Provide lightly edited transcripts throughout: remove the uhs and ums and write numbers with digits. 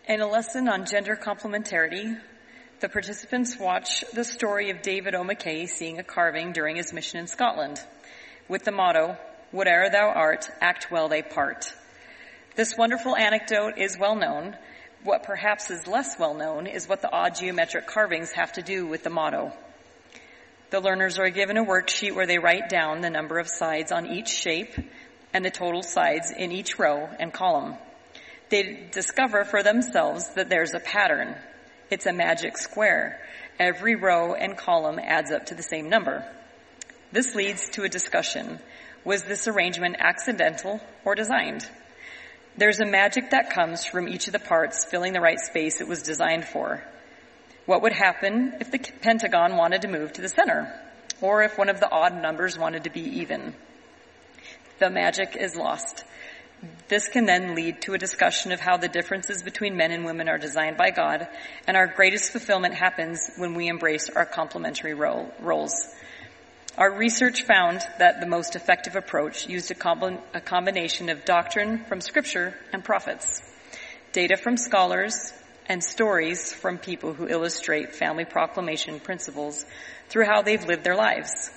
In a lesson on gender complementarity, the participants watch the story of David O'Mackay seeing a carving during his mission in Scotland, with the motto, "Whate'er thou art, act well thy part." This wonderful anecdote is well known. What perhaps is less well known is what the odd geometric carvings have to do with the motto. The learners are given a worksheet where they write down the number of sides on each shape and the total sides in each row and column. They discover for themselves that there's a pattern. It's a magic square. Every row and column adds up to the same number. This leads to a discussion. Was this arrangement accidental or designed? There's a magic that comes from each of the parts filling the right space it was designed for. What would happen if the pentagon wanted to move to the center, or if one of the odd numbers wanted to be even? The magic is lost. This can then lead to a discussion of how the differences between men and women are designed by God, and our greatest fulfillment happens when we embrace our complementary roles. Our research found that the most effective approach used a combination of doctrine from Scripture and prophets, data from scholars, and stories from people who illustrate family proclamation principles through how they've lived their lives.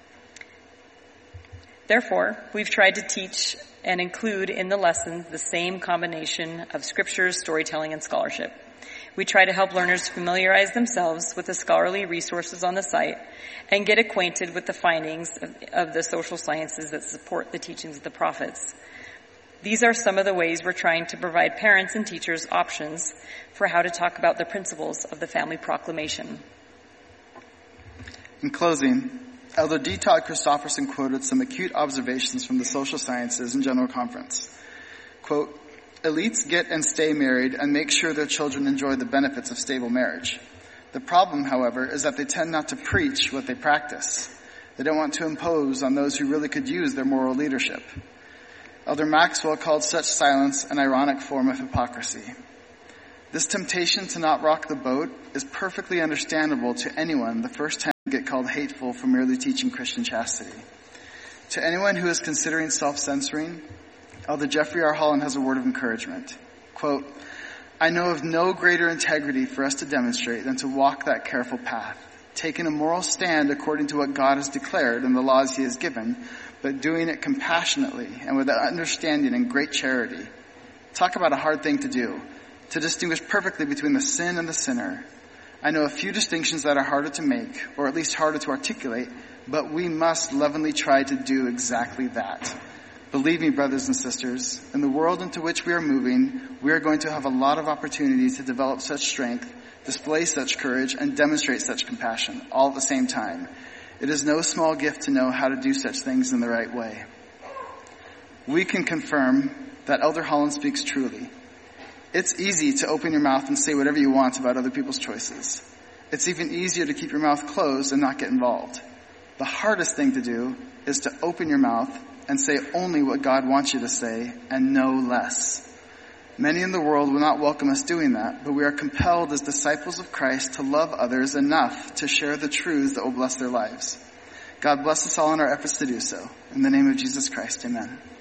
Therefore, we've tried to teach and include in the lessons the same combination of scriptures, storytelling, and scholarship. We try to help learners familiarize themselves with the scholarly resources on the site and get acquainted with the findings of the social sciences that support the teachings of the prophets. These are some of the ways we're trying to provide parents and teachers options for how to talk about the principles of the family proclamation. In closing, Elder D. Todd Christofferson quoted some acute observations from the social sciences in General Conference. Quote, "Elites get and stay married and make sure their children enjoy the benefits of stable marriage. The problem, however, is that they tend not to preach what they practice. They don't want to impose on those who really could use their moral leadership." Elder Maxwell called such silence an ironic form of hypocrisy. This temptation to not rock the boat is perfectly understandable to anyone the first time they get called hateful for merely teaching Christian chastity. To anyone who is considering self-censoring, Elder Jeffrey R. Holland has a word of encouragement. Quote, "I know of no greater integrity for us to demonstrate than to walk that careful path, taking a moral stand according to what God has declared and the laws he has given, but doing it compassionately and with understanding and great charity." Talk about a hard thing to do, to distinguish perfectly between the sin and the sinner. I know a few distinctions that are harder to make, or at least harder to articulate, but we must lovingly try to do exactly that. Believe me, brothers and sisters, in the world into which we are moving, we are going to have a lot of opportunities to develop such strength, display such courage, and demonstrate such compassion, all at the same time. It is no small gift to know how to do such things in the right way. We can confirm that Elder Holland speaks truly. It's easy to open your mouth and say whatever you want about other people's choices. It's even easier to keep your mouth closed and not get involved. The hardest thing to do is to open your mouth and say only what God wants you to say and no less. Many in the world will not welcome us doing that, but we are compelled as disciples of Christ to love others enough to share the truths that will bless their lives. God bless us all in our efforts to do so. In the name of Jesus Christ, amen.